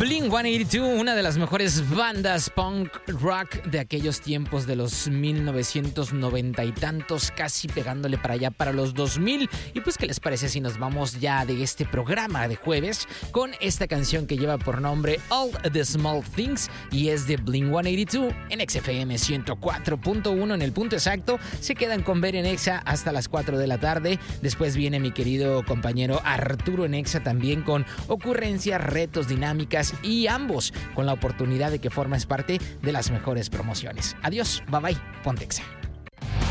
Blink-182, una de las mejores bandas punk rock de aquellos tiempos de los 1990 y tantos, casi pegándole para allá para los 2000. Y pues, ¿qué les parece si nos vamos ya de este programa de jueves con esta canción que lleva por nombre All the Small Things y es de Blink-182 en XFM 104.1 en el punto exacto? Se quedan con Ver en Exa hasta las 4 de la tarde. Después viene mi querido compañero Arturo en Exa también con ocurrencias, retos, dinámicas y ambos con la oportunidad de que formes parte de las mejores promociones. Adiós, bye bye, ponte Exa.